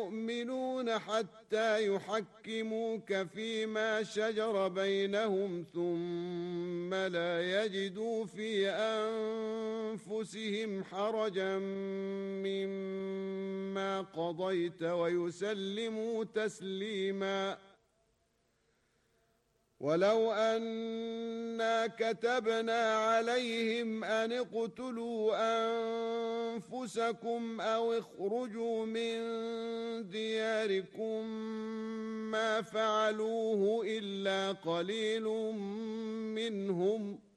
يؤمنون حتى يحكموك فيما شجر بينهم ثم لا يجدوا في أنفسهم حرجا مما قضيت ويسلموا تسليما. ولو أنا كتبنا عليهم أن اقتلوا أنفسكم أو اخرجوا من دياركم ما فعلوه إلا قليل منهم